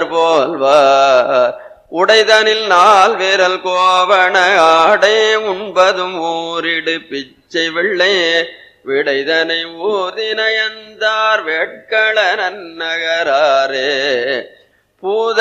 உடையவர் போல்வார். உடைதனில் நாள் விரல் கோவண ஆடை உண்பதும் ஊரிடு பிச்சை வெள்ளை விடைதனை ஊதினயந்தார் வேட்கள நன்னகராரே. பூத